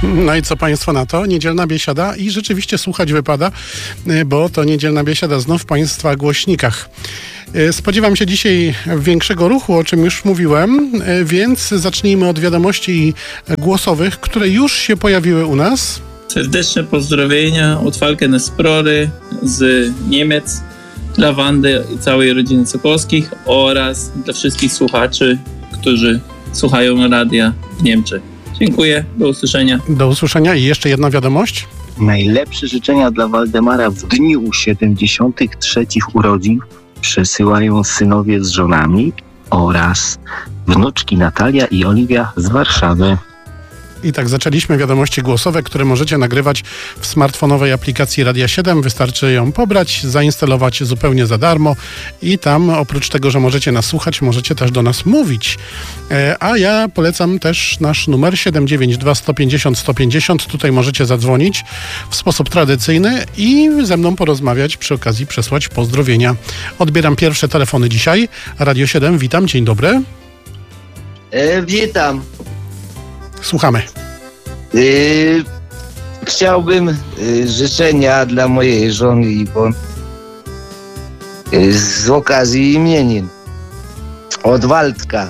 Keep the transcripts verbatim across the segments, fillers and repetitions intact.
No i co państwo na to? Niedzielna biesiada i rzeczywiście słuchać wypada, bo to niedzielna biesiada znów w państwa głośnikach. Spodziewam się dzisiaj większego ruchu, o czym już mówiłem, więc zacznijmy od wiadomości głosowych, które już się pojawiły u nas. Serdeczne pozdrowienia od Falken Esprory z Niemiec dla Wandy i całej rodziny Sokolskich oraz dla wszystkich słuchaczy, którzy słuchają radia w Niemczech. Dziękuję, do usłyszenia. Do usłyszenia i jeszcze jedna wiadomość. Najlepsze życzenia dla Waldemara w dniu siedemdziesiątych trzecich urodzin przesyłają synowie z żonami oraz wnuczki Natalia i Oliwia z Warszawy. I tak zaczęliśmy wiadomości głosowe, które możecie nagrywać w smartfonowej aplikacji Radia siedem. Wystarczy ją pobrać, zainstalować zupełnie za darmo i tam oprócz tego, że możecie nas słuchać, możecie też do nas mówić. E, a ja polecam też nasz numer siedem dziewięć dwa sto pięćdziesiąt sto pięćdziesiąt. Tutaj możecie zadzwonić w sposób tradycyjny i ze mną porozmawiać, przy okazji przesłać pozdrowienia. Odbieram pierwsze telefony dzisiaj. Radio siedem, witam, dzień dobry. E, witam. Słuchamy. Yy, chciałbym yy, życzenia dla mojej żony Iwon yy, z okazji imienin od Waldka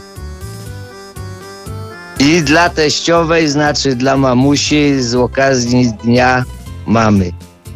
i dla teściowej, znaczy dla mamusi z okazji Dnia Mamy.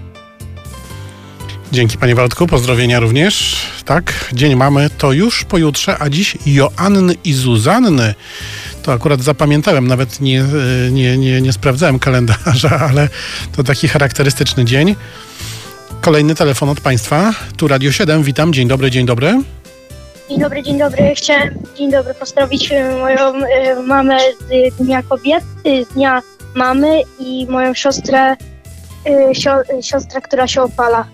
Dzięki panie Waldku, pozdrowienia również. Tak, Dzień Mamy to już pojutrze, a dziś Joanny i Zuzanny. To akurat zapamiętałem, nawet nie, nie, nie, nie sprawdzałem kalendarza, ale to taki charakterystyczny dzień. Kolejny telefon od państwa. Tu Radio siedem, witam, dzień dobry, dzień dobry. Dzień dobry, dzień dobry. Chciałem dzień dobry pozdrowić moją y, mamę z Dnia Kobiet, y, z Dnia Mamy i moją siostrę, y, sio, y, siostrę, która się opala.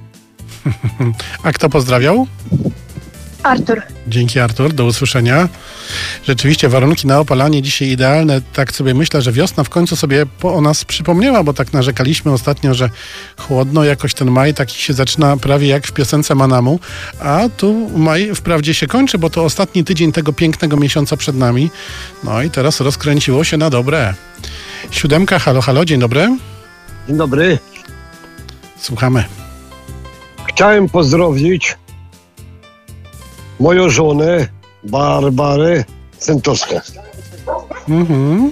A kto pozdrawiał? Artur. Dzięki Artur, do usłyszenia. Rzeczywiście warunki na opalanie dzisiaj idealne. Tak sobie myślę, że wiosna w końcu sobie po, o nas przypomniała, bo tak narzekaliśmy ostatnio, że chłodno, jakoś ten maj taki się zaczyna prawie jak w piosence Manamu, a tu maj wprawdzie się kończy, bo to ostatni tydzień tego pięknego miesiąca przed nami. No i teraz rozkręciło się na dobre. Siódemka, halo, halo, dzień dobry. Dzień dobry. Słuchamy. Chciałem pozdrowić moją żonę Barbarę Centoską. Mhm.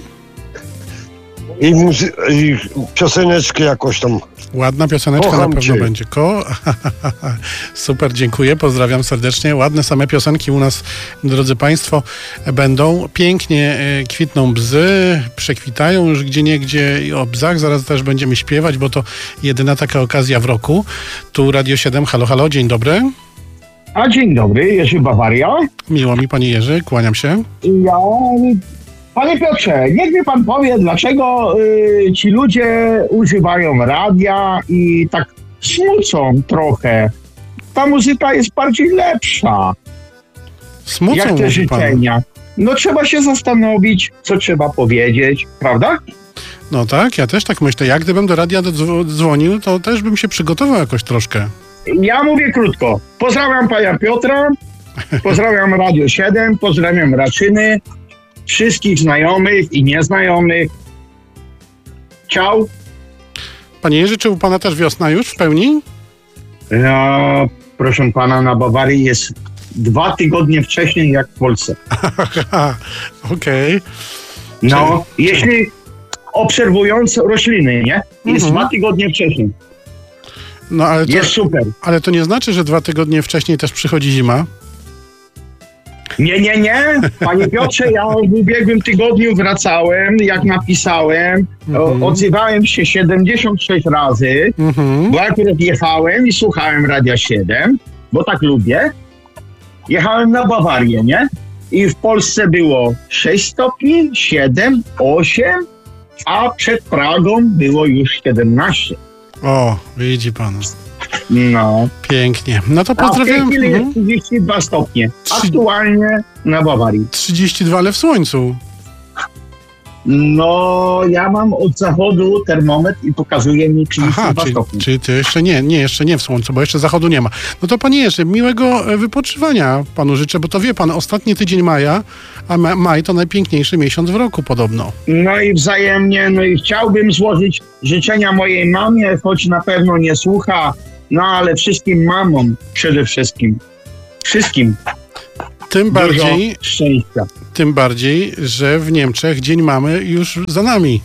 I, muzy- I pioseneczkę jakoś tam. Ładna pioseneczka Kocham na pewno cię. będzie. Ko... Super, dziękuję, pozdrawiam serdecznie. Ładne same piosenki u nas, drodzy państwo, będą. Pięknie e, kwitną bzy, przekwitają już gdzieniegdzie i o bzach zaraz też będziemy śpiewać, bo to jedyna taka okazja w roku. Tu Radio siedem, halo, halo, dzień dobry. A dzień dobry, Jerzy Bawaria. Miło mi, panie Jerzy, kłaniam się. Ja... Panie Piotrze, niech mi pan powie, dlaczego y, ci ludzie używają radia i tak smucą trochę. Ta muzyka jest bardziej lepsza. Smucą, jak te mówi życzenia. pan. No trzeba się zastanowić, co trzeba powiedzieć, prawda? No tak, ja też tak myślę. Jak gdybym do radia dzw- dzwonił, to też bym się przygotował jakoś troszkę. Ja mówię krótko. Pozdrawiam pana Piotra, pozdrawiam Radio siedem, pozdrawiam Raczyny, wszystkich znajomych i nieznajomych. Ciao. Panie Jerzy, czy u pana też wiosna już w pełni? No, proszę pana, na Bawarii jest dwa tygodnie wcześniej jak w Polsce. Okej. Okay. No, Czyli- jeśli obserwując rośliny, nie? Jest Mhm. dwa tygodnie wcześniej. No ale to, Jest super. ale to nie znaczy, że dwa tygodnie wcześniej też przychodzi zima. Nie, nie, nie. Panie Piotrze, ja w ubiegłym tygodniu wracałem, jak napisałem, Mhm. o, odzywałem się siedemdziesiąt sześć razy, Mhm. bo akurat jechałem i słuchałem Radia siedem, bo tak lubię. Jechałem na Bawarię, nie? I w Polsce było sześć stopni, siedem, osiem, a przed Pragą było już siedemnaście. O, widzi pan. No. Pięknie. No to A w tej pozdrawiam. chwili jest Mhm. trzydzieści dwa stopnie. Trzy- Aktualnie na Bawarii. trzydzieści dwa, ale w słońcu. No, ja mam od zachodu termometr i pokazuje mi trzydzieści Aha, dwa czyli, stopnie. czyli ty jeszcze nie, nie, jeszcze nie w słońcu, bo jeszcze zachodu nie ma. No to panie Jerzy, miłego e, wypoczywania panu życzę, bo to wie pan, ostatni tydzień maja, a ma, maj to najpiękniejszy miesiąc w roku podobno. No i wzajemnie, no i chciałbym złożyć życzenia mojej mamie, choć na pewno nie słucha, no ale wszystkim mamom przede wszystkim. Wszystkim. Tym bardziej, Dużo szczęścia. tym bardziej, że w Niemczech Dzień Mamy już za nami.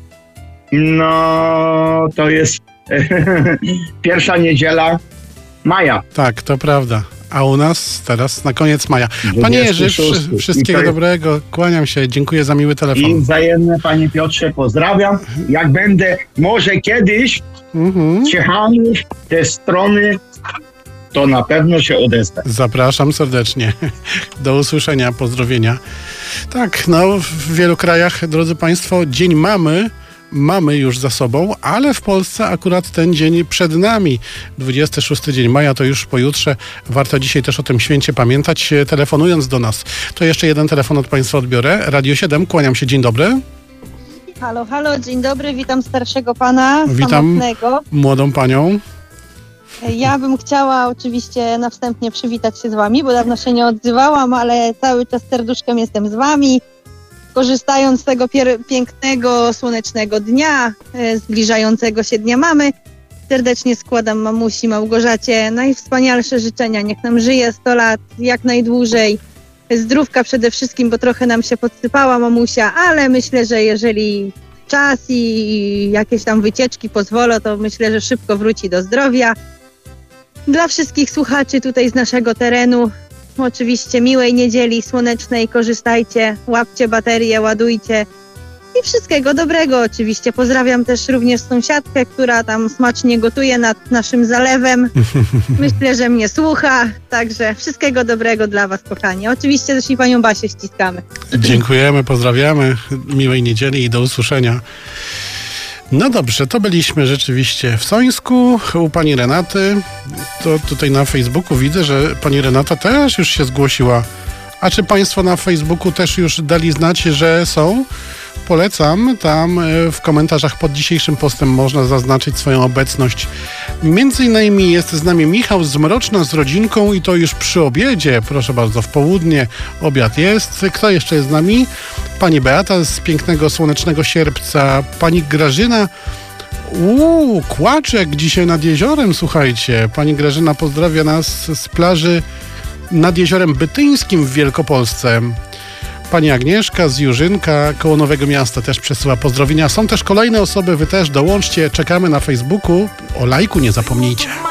No, to jest pierwsza niedziela maja. Tak, to prawda. A u nas teraz na koniec maja. Panie Jerzy, dwudziesty szósty. wszy- wszystkiego I to- dobrego, kłaniam się, dziękuję za miły I telefon. wzajemne, panie Piotrze, pozdrawiam. Jak będę może kiedyś Mhm. w Ciechanów, te strony, to na pewno się odezwę. Zapraszam serdecznie. Do usłyszenia, pozdrowienia. Tak, no w wielu krajach, drodzy Państwo, Dzień Mamy mamy już za sobą, ale w Polsce akurat ten dzień przed nami. dwudziesty szósty dzień maja to już pojutrze. Warto dzisiaj też o tym święcie pamiętać, telefonując do nas. To jeszcze jeden telefon od Państwa odbiorę. Radio siedem, kłaniam się, dzień dobry. Halo, halo, dzień dobry, witam starszego pana Witam. samotnego. Młodą panią. Ja bym chciała oczywiście na wstępie przywitać się z wami, bo dawno się nie odzywałam, ale cały czas serduszkiem jestem z wami. Korzystając z tego pier- pięknego, słonecznego dnia, e, zbliżającego się Dnia Mamy, serdecznie składam mamusi Małgorzacie najwspanialsze życzenia. Niech nam żyje sto lat, jak najdłużej. Zdrówka przede wszystkim, bo trochę nam się podsypała mamusia, ale myślę, że jeżeli czas i jakieś tam wycieczki pozwolą, to myślę, że szybko wróci do zdrowia. Dla wszystkich słuchaczy tutaj z naszego terenu, oczywiście miłej niedzieli słonecznej, korzystajcie, łapcie baterie, ładujcie i wszystkiego dobrego oczywiście. Pozdrawiam też również sąsiadkę, która tam smacznie gotuje nad naszym zalewem. Myślę, że mnie słucha, także wszystkiego dobrego dla was, kochani. Oczywiście też i panią Basię ściskamy. Dziękujemy, pozdrawiamy. Miłej niedzieli i do usłyszenia. No dobrze, to byliśmy rzeczywiście w Sońsku u pani Renaty. To tutaj na Facebooku widzę, że pani Renata też już się zgłosiła. A czy państwo na Facebooku też już dali znać, że są? Polecam, tam w komentarzach pod dzisiejszym postem można zaznaczyć swoją obecność. Między innymi jest z nami Michał z Mroczna z rodzinką i to już przy obiedzie. Proszę bardzo, w południe obiad jest. Kto jeszcze jest z nami? Pani Beata z pięknego, słonecznego Sierpca. Pani Grażyna. Uuu, kłaczek dzisiaj nad jeziorem, słuchajcie. Pani Grażyna pozdrawia nas z plaży nad Jeziorem Bytyńskim w Wielkopolsce. Pani Agnieszka z Jurzynka koło Nowego Miasta też przesyła pozdrowienia. Są też kolejne osoby, wy też dołączcie. Czekamy na Facebooku. O lajku nie zapomnijcie.